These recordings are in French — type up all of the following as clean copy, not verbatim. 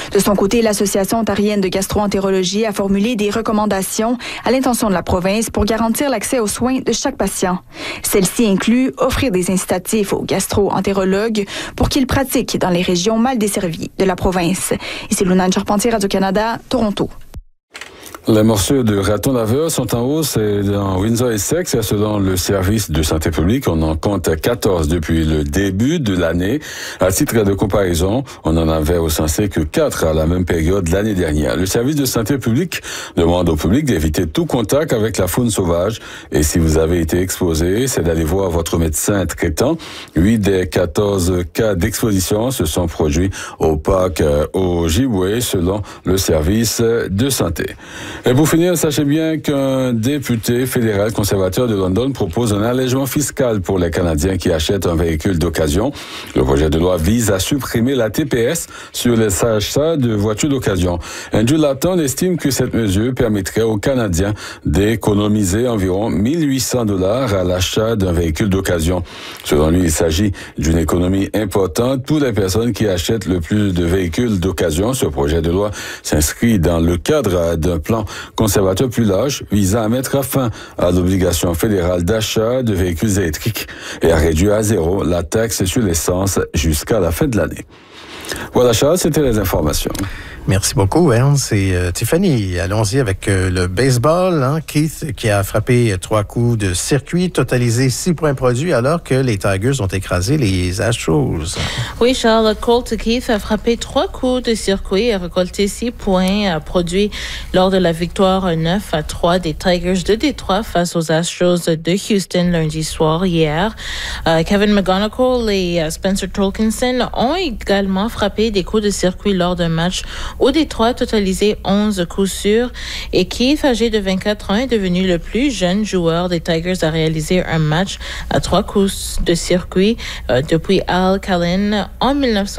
De son côté, l'Association ontarienne de gastro-entérologie a formulé des recommandations à l'intention de la province pour garantir l'accès aux soins de chaque patient. Celle-ci inclut offrir des incitatifs aux gastro-entérologues pour qu'ils pratiquent dans les régions mal desservies de la province. Ici Lunane Charpentier, Radio-Canada, Toronto. Les morsures de ratons laveurs sont en hausse dans Windsor-Essex. Selon le service de santé publique, on en compte 14 depuis le début de l'année. À titre de comparaison, on en avait recensé que 4 à la même période l'année dernière. Le service de santé publique demande au public d'éviter tout contact avec la faune sauvage. Et si vous avez été exposé, c'est d'aller voir votre médecin traitant. 8 des 14 cas d'exposition se sont produits au parc Ojibwe, selon le service de santé. Et pour finir, sachez bien qu'un député fédéral conservateur de London propose un allègement fiscal pour les Canadiens qui achètent un véhicule d'occasion. Le projet de loi vise à supprimer la TPS sur les achats de voitures d'occasion. Andrew Latton estime que cette mesure permettrait aux Canadiens d'économiser environ $1 800 à l'achat d'un véhicule d'occasion. Selon lui, il s'agit d'une économie importante pour les personnes qui achètent le plus de véhicules d'occasion. Ce projet de loi s'inscrit dans le cadre d'un plan conservateur plus large visant à mettre fin à l'obligation fédérale d'achat de véhicules électriques et à réduire à 0 la taxe sur l'essence jusqu'à la fin de l'année. Voilà, Charles, c'était les informations. Merci beaucoup, Ernst et Tiffany. Allons-y avec le baseball. Keith qui a frappé 3 coups de circuit, totalisé 6 points produits alors que les Tigers ont écrasé les Astros. Oui, Charles, Colt Keith a frappé 3 coups de circuit et a récolté 6 points produits lors de la victoire 9-3 des Tigers de Détroit face aux Astros de Houston lundi soir hier. Kevin McGonigal et Spencer Torkelson ont également frappé des coups de circuit lors d'un match au Détroit, totalisé 11 coups sûrs. Et Keith, âgé de 24 ans, est devenu le plus jeune joueur des Tigers à réaliser un match à 3 coups de circuit depuis Al Callen en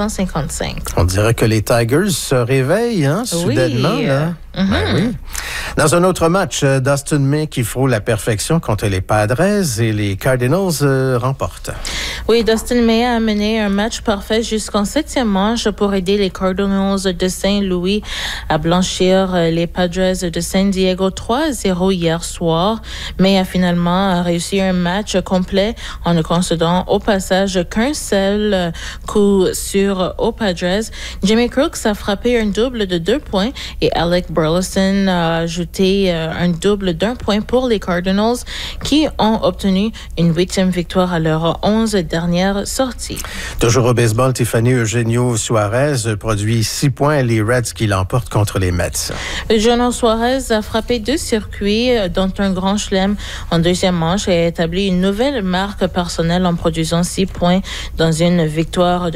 1955. On dirait que les Tigers se réveillent soudainement. Oui, là. Ben oui. Dans un autre match, Dustin May qui frôle la perfection contre les Padres et les Cardinals remportent. Oui, Dustin May a mené un match parfait jusqu'en 7e manche pour aider les Cardinals de Saint-Louis à blanchir les Padres de San Diego 3-0 hier soir. May a finalement réussi un match complet en ne concédant au passage qu'un seul coup sûr aux Padres. Jimmy Crooks a frappé un double de 2 points et Alec Burleson a ajouté un double d'1 point pour les Cardinals qui ont obtenu une 8e victoire à leurs 11 dernières sorties. Toujours au baseball, Tiffany Eugenio Suarez produit 6 points, les Reds qui l'emportent contre les Mets. Eugenio Suarez a frappé 2 circuits, dont un grand chelem en 2e manche et a établi une nouvelle marque personnelle en produisant 6 points dans une victoire de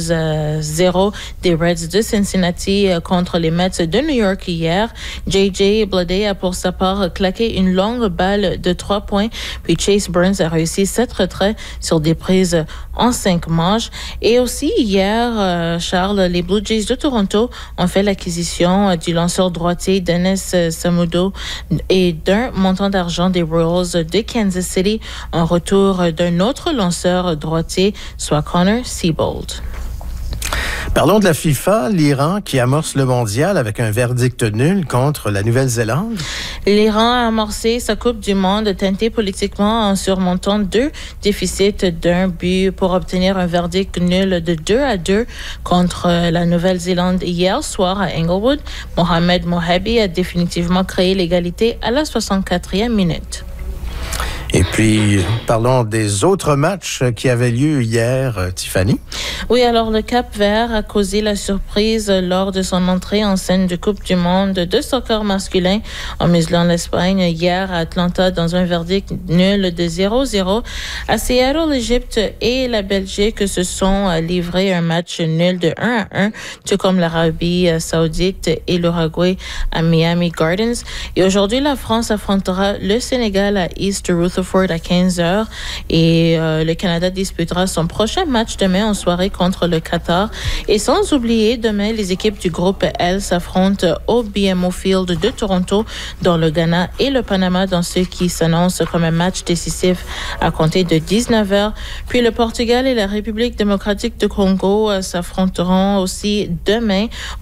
12-0 des Reds de Cincinnati contre les Mets de New York hier. J.J. Bleday a pour sa part claqué une longue balle de 3 points, puis Chase Burns a réussi 7 retraits sur des prises en 5 manches. Et aussi hier, Charles, les Blue Jays de Toronto ont fait l'acquisition du lanceur droitier Dennis Samudo et d'un montant d'argent des Royals de Kansas City en retour d'un autre lanceur droitier, soit Connor Siebold. Parlons de la FIFA, l'Iran qui amorce le mondial avec un verdict nul contre la Nouvelle-Zélande. L'Iran a amorcé sa Coupe du Monde teintée politiquement en surmontant 2 déficits d'1 but pour obtenir un verdict nul de 2-2 contre la Nouvelle-Zélande hier soir à Englewood. Mohamed Mohabi a définitivement créé l'égalité à la 64e minute. Et puis, parlons des autres matchs qui avaient lieu hier, Tiffany. Oui, alors le Cap-Vert a causé la surprise lors de son entrée en scène de Coupe du Monde de soccer masculin en muselant l'Espagne hier à Atlanta dans un verdict nul de 0-0. À Seattle, l'Égypte et la Belgique se sont livrés un match nul de 1-1, tout comme l'Arabie Saoudite et l'Uruguay à Miami Gardens. Et aujourd'hui, la France affrontera le Sénégal à East Rutherford à 15h et le Canada disputera son prochain match demain en soirée contre le Qatar. Et sans oublier, demain, les équipes du groupe L s'affrontent au BMO Field de Toronto, dont le Ghana et le Panama dans ce qui s'annonce comme un match décisif à compter de 19h. Puis le Portugal et la République démocratique du Congo s'affronteront aussi demain